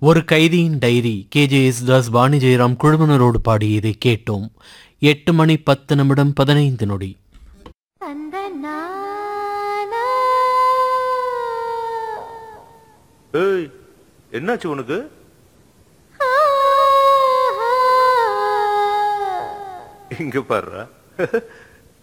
ஒரு கைதியின் diary KJS Das பாணி ஜெயராம் குழுவினரோடு பாடியதை கேட்டோம். 8 மணி 10 நிமிடம் 15 நொடி. அந்த நானா ஏய், என்னாச்சு உனக்கு? இங்க பாருடா.